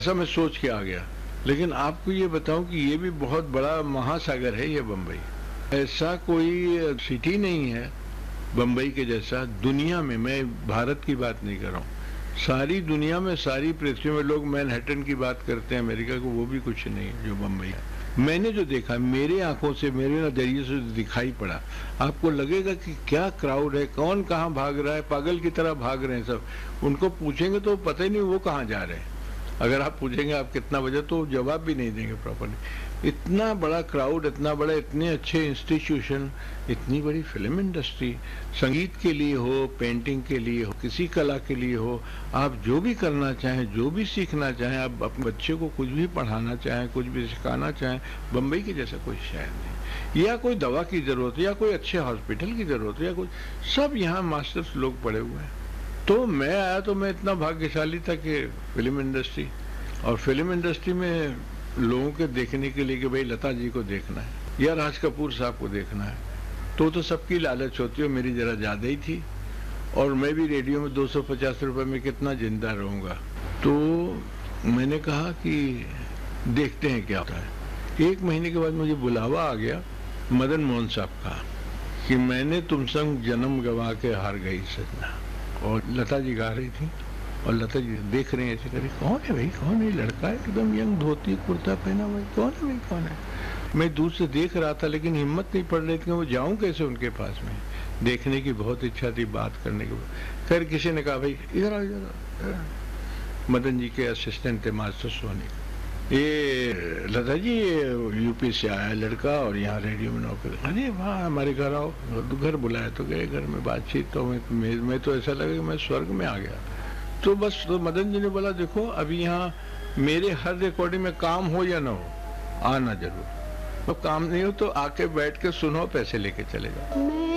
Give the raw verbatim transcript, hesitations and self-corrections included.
ऐसा मैं सोच के आ गया। लेकिन आपको ये बताऊं कि ये भी बहुत बड़ा महासागर है ये बम्बई। ऐसा कोई सिटी नहीं है बम्बई के जैसा दुनिया में। मैं भारत की बात नहीं कर रहा हूँ, सारी दुनिया में, सारी पृथ्वी में लोग मैनहट्टन की बात करते हैं अमेरिका को, वो भी कुछ नहीं है जो बम्बई है। मैंने जो देखा, मेरे आंखों से, मेरे नजरिए से दिखाई पड़ा, आपको लगेगा कि क्या क्राउड है, कौन कहाँ भाग रहा है, पागल की तरह भाग रहे हैं सब। उनको पूछेंगे तो पता ही नहीं वो कहाँ जा रहे हैं। अगर आप पूछेंगे आप कितना बजे, तो जवाब भी नहीं देंगे प्रॉपर्ली। इतना बड़ा क्राउड, इतना बड़ा, इतने अच्छे इंस्टीट्यूशन, इतनी बड़ी फिल्म इंडस्ट्री, संगीत के लिए हो, पेंटिंग के लिए हो, किसी कला के लिए हो, आप जो भी करना चाहें, जो भी सीखना चाहें, आप अपने बच्चे को कुछ भी पढ़ाना चाहें, कुछ भी सिखाना चाहें, बम्बई के जैसा कोई शहर नहीं। या कोई दवा की जरूरत है, या कोई अच्छे हॉस्पिटल की जरूरत है, या कुछ, सब यहाँ मास्टर्स लोग पड़े हुए हैं। तो मैं आया तो मैं इतना भाग्यशाली था कि फिल्म इंडस्ट्री, और फिल्म इंडस्ट्री में लोगों के देखने के लिए कि भाई लता जी को देखना है या राज कपूर साहब को देखना है, तो तो सबकी लालच होती है। मेरी जरा ज़्यादा ही थी, और मैं भी रेडियो में दो सौ पचास रुपये में कितना जिंदा रहूँगा। तो मैंने कहा कि देखते हैं क्या होता है। एक महीने के बाद मुझे बुलावा आ गया मदन मोहन साहब का कि मैंने तुम संग जन्म गंवा के हार गई सजना, और लता जी गा रही थी, और लता जी देख रहे हैं ऐसे करे, कौन है भाई, कौन है लड़का है एकदम यंग, धोती कुर्ता पहना हुआ, कौन है भाई, कौन है। मैं दूर से देख रहा था, लेकिन हिम्मत नहीं पड़ रही थी कि वो जाऊं कैसे उनके पास में। देखने की बहुत इच्छा थी, बात करने की। खैर किसी ने कहा भाई इधर आ, इधर आ। मदन जी के असिस्टेंट थे मास्टर सोनी, ये लता जी यूपी से आया लड़का और यहाँ रेडियो में नौकरी। अरे वाह, हमारे घर आओ। घर बुलाया तो गए, घर में बातचीत, तो मैं, मैं तो ऐसा लगा कि मैं स्वर्ग में आ गया। तो बस तो मदन जी ने बोला देखो अभी यहाँ मेरे हर रिकॉर्डिंग में काम हो या ना हो, आना जरूर। तो काम नहीं हो तो आके बैठ के सुनो, पैसे लेके चले जाओ।